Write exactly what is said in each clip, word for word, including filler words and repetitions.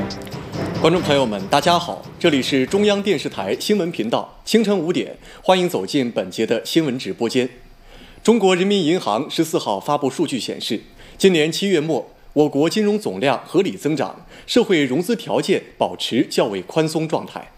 观众朋友们，大家好，这里是中央电视台新闻频道，清晨五点，欢迎走进本节的新闻直播间。中国人民银行十四号发布数据显示，今年七月末，我国金融总量合理增长，社会融资条件保持较为宽松状态。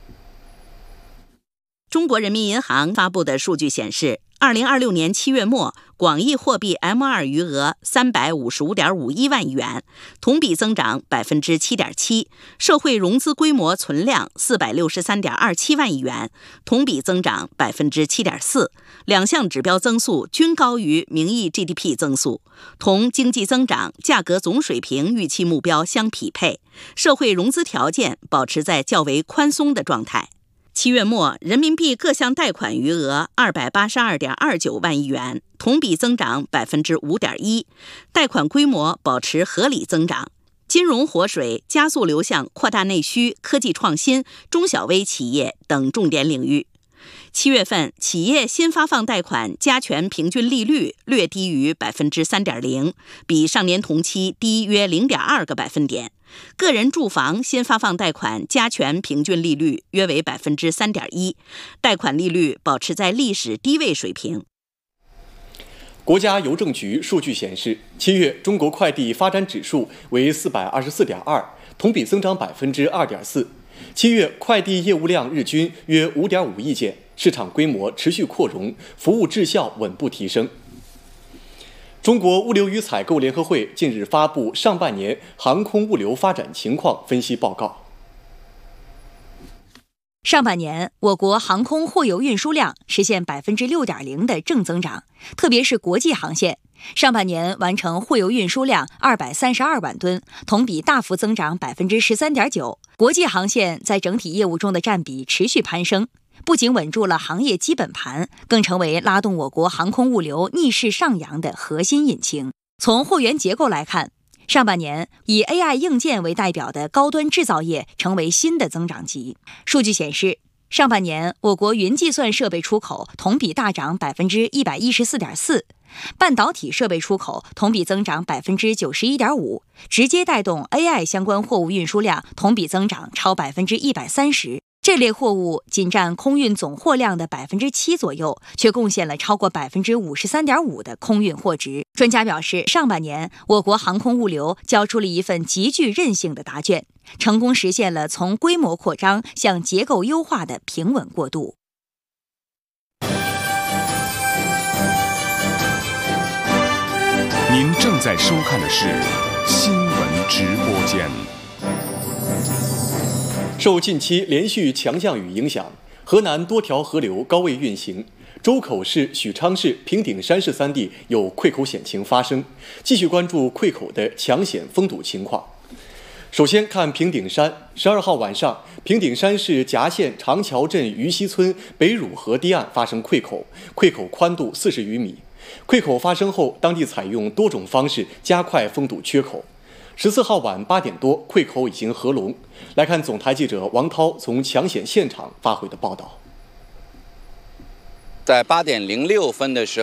中国人民银行发布的数据显示，二零二六年七月末，广义货币 M 二 余额三百五十五点五一万亿元，同比增长百分之七点七；社会融资规模存量四百六十三点二七万亿元，同比增长百分之七点四。两项指标增速均高于名义 G D P 增速，同经济增长、价格总水平预期目标相匹配，社会融资条件保持在较为宽松的状态。七月末，人民币各项贷款余额二百八十二点二九万亿元，同比增长百分之五点一，贷款规模保持合理增长。金融活水加速流向扩大内需、科技创新、中小微企业等重点领域。七月份，企业新发放贷款加权平均利率略低于百分之三点零，比上年同期低约零点二个百分点。个人住房新发放贷款加权平均利率约为百分之三点一，贷款利率保持在历史低位水平。 国家邮政局数据显示，七月中国快递发展指数为四百二十四点二，同比增长百分之二点四。七月快递业务量日均约五点五亿件，市场规模持续扩容，服务质效稳步提升。中国物流与采购联合会近日发布上半年航空物流发展情况分析报告。 上半年，我国航空货邮运输量实现百分之六点零的正增长，特别是国际航线，上半年完成货邮运输量二百三十二万吨，同比大幅增长百分之十三点九。国际航线在整体业务中的占比持续攀升，不仅稳住了行业基本盘，更成为拉动我国航空物流逆势上扬的核心引擎。从货源结构来看，上半年以 A I 硬件为代表的高端制造业成为新的增长极。数据显示，上半年我国云计算设备出口同比大涨百分之一百一十四点四，半导体设备出口同比增长百分之九十一点五，直接带动 A I 相关货物运输量同比增长超百分之一百三十。这类货物仅占空运总货量的百分之七左右，却贡献了超过百分之五十三点五的空运货值。专家表示，上半年我国航空物流交出了一份极具韧性的答卷，成功实现了从规模扩张向结构优化的平稳过渡。 您正在收看的是新闻直播间。 受近期连续强降雨影响，河南多条河流高位运行，周口市、许昌市、平顶山市三地有溃口险情发生，继续关注溃口的强险封堵情况。首先看平顶山，十二号晚上，平顶山市夹县长桥镇于溪村北汝河堤岸发生溃口，溃口宽度四十余米。溃口发生后，当地采用多种方式加快封堵缺口。十四号晚八点多，溃口已经合拢。来看总台记者王涛从抢险现场发回的报道。 在八点零六分的时